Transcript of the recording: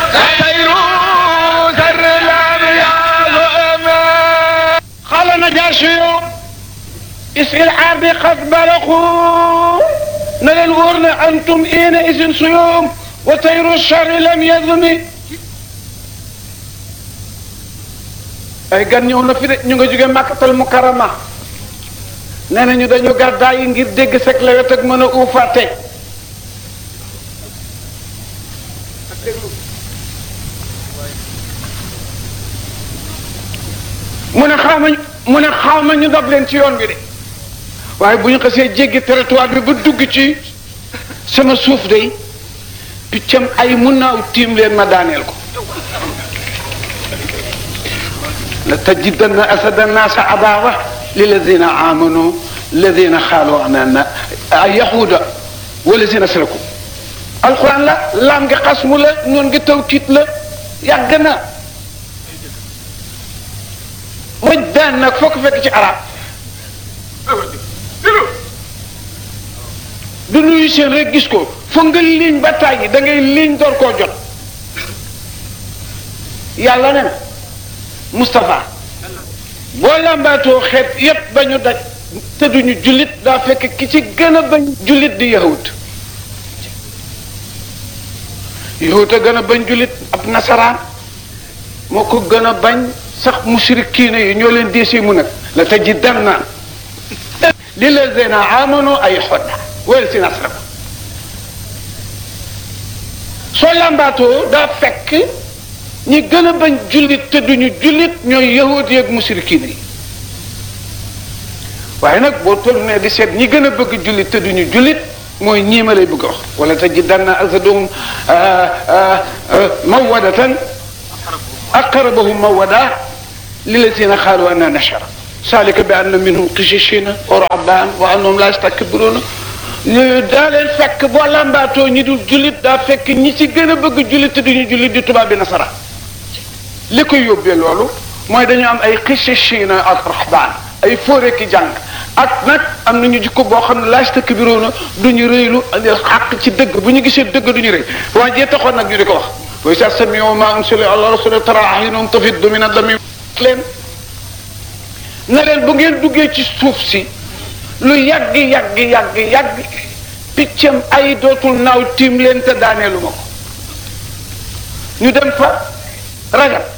والطير ذر الأبيض أمان. قال نجاشي اسم العرب قد بلغوا نلن ورنا أنتم حينئذ صيوم وطير الشر لم يظلم. ay gan ñëw na fi de ñu nga jóge Makkatal Mukarrama nee na ñu dañu gàddaay ngir dégg sek lewet ak mën a uufaate. mu ne xaw ma ñu dab leen ci yoon bi de waaye bu ñu xasee jéggi territoire bi ba dugg ci sama suuf de piccam ay mun naaw tiim leen ma daaneel ko. la tajidanna asada nnaasa adaawa lilladina amanu alladina xaalu anana yahuda walladina asraku. alquran la laam ngi xasmu la noon ngi tawkiit la yàgg na. moj daan nag foo ko fekk ci arab du nuyu seen rek gis ko foog nga liiñ ba tàyyi da ngay liiñ door koo jot. yàlla ne na Moustapha boo lambaatoo xeet yépp ba ñu daj te duñu jullit daa fekk ki ci gën a bañ jullit di yahut. yahut a gën a bañ jullit ab nasaraan moo ko gën a bañ sax musrikiina yi ñoo leen deesee mu nag la tajidanna lillazina amanu ay xodda wala si nasra ko soo lambaatoo daa fekk ñi gën a bañ jullit te duñu jullit ñooy yahudi ak musrikiina yi. waaye nag boo tourné di seet ñi gën a bëgg jullit te duñu jullit mooy ñii ma lay bëgg a wax wala tajidanna azadahum mawadatan aqrabahum mawada lillazina xaalu anna nashara salika bi anna minhum qishishina wa ruhban wa annahum la yastakbiruna. daa leen fekk boo lambaatoo ñi dul jullit daa fekk ñi ci gën a bëgg jullit te duñu jullit di tubaab bi nasara. li koy yóbbee loolu mooy dañu am ay qishishina ak ruhban ay fóore ki jàng ak nag am nañu jikko boo xam ne la yastakbiruna duñu rëylu xàq ci dëgg bu ñu gisee dëgg duñu rëy waaye jee taxoon nag ñu di ko wax. wa izaa sami'uu maa unzila alaa rasuulihi taraa a'yunahum tafiddu mina d-dam'i leen na leen bu ngeen duggee ci suuf si lu yàgg piccam ay dootul naaw tiim leen te daaneelu ma ko ñu dem fa ragal